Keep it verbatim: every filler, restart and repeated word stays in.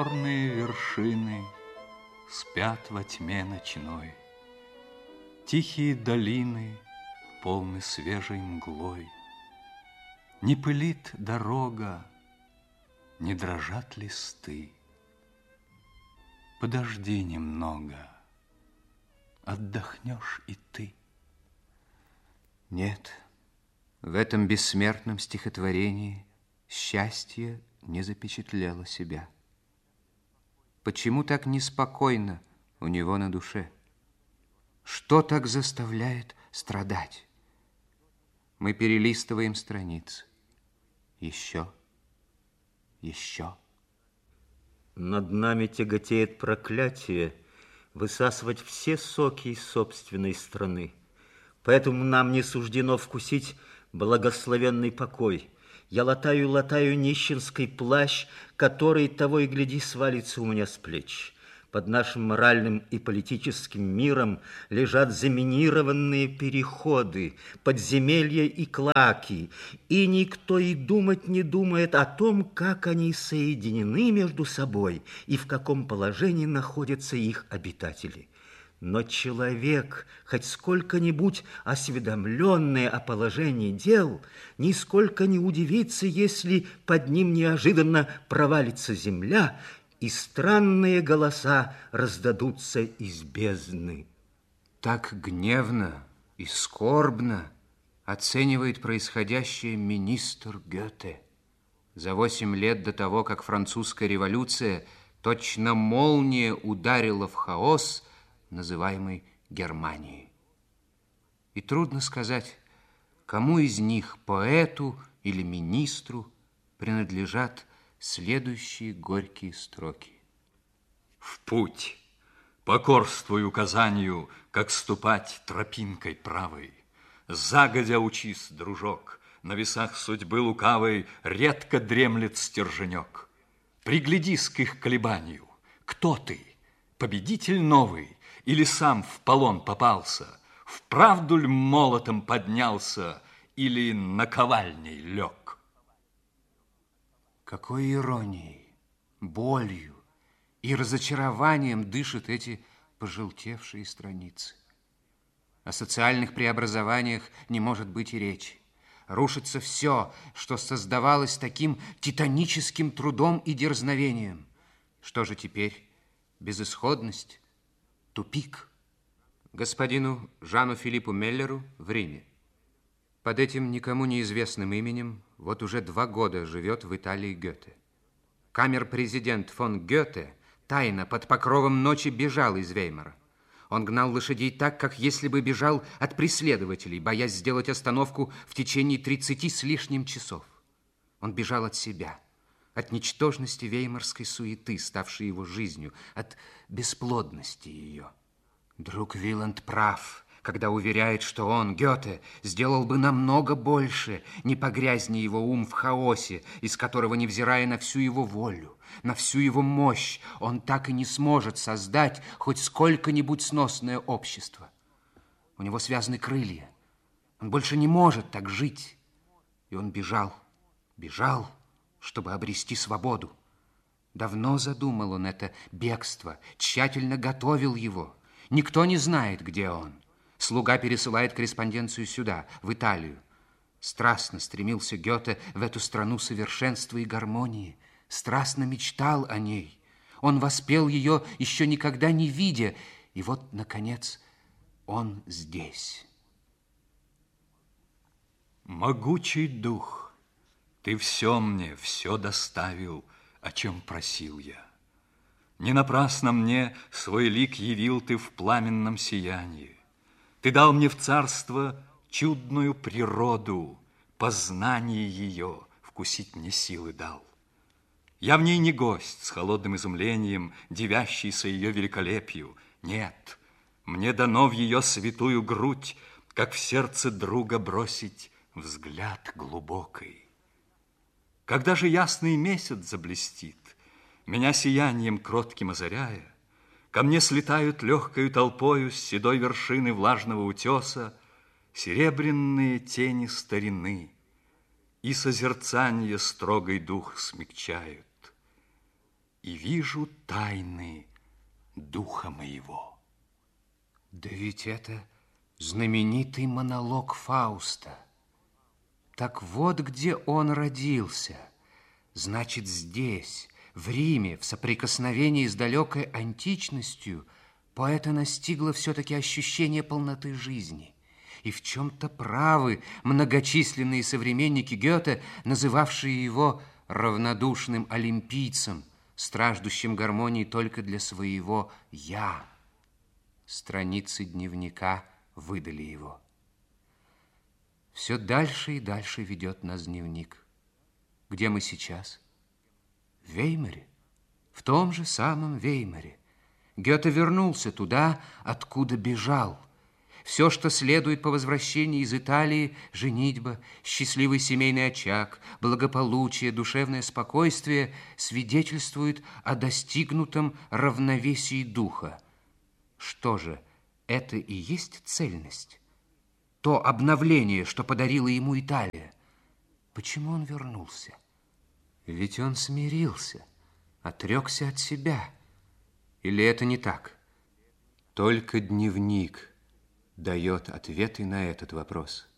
Черные вершины спят во тьме ночной, Тихие долины полны свежей мглой. Не пылит дорога, не дрожат листы. Подожди немного, отдохнешь и ты. Нет, в этом бессмертном стихотворении счастье не запечатлело себя. Почему так неспокойно у него на душе? Что так заставляет страдать? Мы перелистываем страницы. Еще, еще. Над нами тяготеет проклятие высасывать все соки из собственной страны. Поэтому нам не суждено вкусить благословенный покой. Я латаю-латаю нищенский плащ, который, того и гляди, свалится у меня с плеч. Под нашим моральным и политическим миром лежат заминированные переходы, подземелья и клаки, и никто и думать не думает о том, как они соединены между собой и в каком положении находятся их обитатели. Но человек, хоть сколько-нибудь осведомленный о положении дел, нисколько не удивится, если под ним неожиданно провалится земля, и странные голоса раздадутся из бездны. Так гневно и скорбно оценивает происходящее министр Гёте. За восемь лет до того, как французская революция точно молния ударила в хаос, называемый Германией. И трудно сказать, кому из них, поэту или министру, принадлежат следующие горькие строки. В путь, покорствуй указанию, как ступать тропинкой правой. Загодя учись, дружок, на весах судьбы лукавой редко дремлет стерженек. Приглядись к их колебанию. Кто ты, победитель новый, или сам в полон попался? Вправду ль молотом поднялся, или наковальней лег? Какой иронией, болью и разочарованием дышат эти пожелтевшие страницы. О социальных преобразованиях не может быть и речи. Рушится все, что создавалось таким титаническим трудом и дерзновением. Что же теперь? Безысходность? Тупик? Господину Жану Филиппу Меллеру в Риме. Под этим никому неизвестным именем вот уже два года живет в Италии Гёте. Камер-президент фон Гёте тайно под покровом ночи бежал из Веймара. Он гнал лошадей так, как если бы бежал от преследователей, боясь сделать остановку в течение тридцати с лишним часов. Он бежал от себя, от ничтожности веймарской суеты, ставшей его жизнью, от бесплодности ее. Друг Виланд прав, когда уверяет, что он, Гёте, сделал бы намного больше, не погрязни его ум в хаосе, из которого, невзирая на всю его волю, на всю его мощь, он так и не сможет создать хоть сколько-нибудь сносное общество. У него связаны крылья. Он больше не может так жить. И он бежал, бежал, чтобы обрести свободу. Давно задумал он это бегство, тщательно готовил его. Никто не знает, где он. Слуга пересылает корреспонденцию сюда, в Италию. Страстно стремился Гёте в эту страну совершенства и гармонии. Страстно мечтал о ней. Он воспел ее, еще никогда не видя. И вот, наконец, он здесь. Могучий дух, ты все мне, все доставил, о чем просил я. Не напрасно мне свой лик явил ты в пламенном сиянии. Ты дал мне в царство чудную природу, познание ее вкусить мне силы дал. Я в ней не гость с холодным изумлением, дивящийся ее великолепию. Нет, мне дано в ее святую грудь, как в сердце друга бросить взгляд глубокий. Когда же ясный месяц заблестит, меня сиянием кротким озаряя, ко мне слетают легкою толпою с седой вершины влажного утеса серебряные тени старины, и созерцанье строгой дух смягчают. и вижу тайны духа моего. Да ведь это знаменитый монолог Фауста. Так вот где он родился. Значит, здесь, в Риме, в соприкосновении с далекой античностью, поэта настигло все-таки ощущение полноты жизни. И в чем-то правы многочисленные современники Гёте, называвшие его равнодушным олимпийцем, страждущим гармонии только для своего «я». Страницы дневника выдали его. Все дальше и дальше ведет нас дневник. Где мы сейчас? В Веймаре, в том же самом Веймаре. Гёте вернулся туда, откуда бежал. Все, что следует по возвращении из Италии, женитьба, счастливый семейный очаг, благополучие, душевное спокойствие, свидетельствует о достигнутом равновесии духа. Что же, это и есть цельность? То обновление, что подарила ему Италия. Почему он вернулся? Ведь он смирился, отрекся от себя. Или это не так? Только дневник дает ответы на этот вопрос.